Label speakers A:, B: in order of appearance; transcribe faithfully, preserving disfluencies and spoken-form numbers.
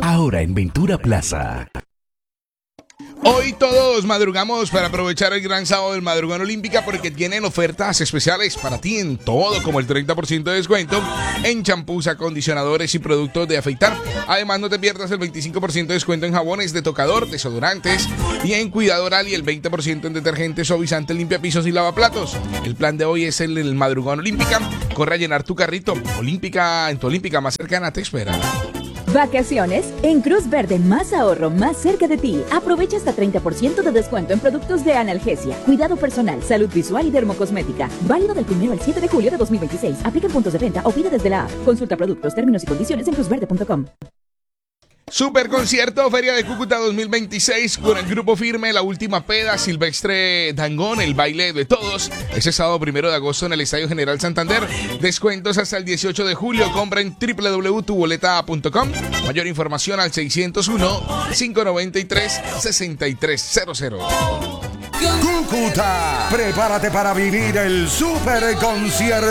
A: ahora en Ventura Plaza.
B: Hoy todos madrugamos para aprovechar el gran sábado del Madrugón Olímpica porque tienen ofertas especiales para ti en todo, como el treinta por ciento de descuento en champús, acondicionadores y productos de afeitar. Además, no te pierdas el veinticinco por ciento de descuento en jabones de tocador, desodorantes y en cuidado oral y el veinte por ciento en detergentes, suavizantes, limpiapisos y lavaplatos. El plan de hoy es el del Madrugón Olímpica. Corre a llenar tu carrito. Olímpica, en tu Olímpica más cercana te espera.
C: Vacaciones en Cruz Verde, más ahorro, más cerca de ti. Aprovecha hasta treinta por ciento de descuento en productos de analgesia, cuidado personal, salud visual y dermocosmética. Válido del primero al siete de julio de dos mil veintiséis. Aplica en puntos de venta o pide desde la app. Consulta productos, términos y condiciones en cruz verde punto com.
B: Super concierto Feria de Cúcuta dos mil veintiséis con el grupo Firme, La Última Peda, Silvestre Dangond, el baile de todos. Ese sábado primero de agosto en el Estadio General Santander. Descuentos hasta el dieciocho de julio. Compra en doble u doble u doble u punto tu boleta punto com. Mayor información al seiscientos uno, cinco noventa y tres, sesenta y tres cero cero.
D: Cúcuta, prepárate para vivir el super concierto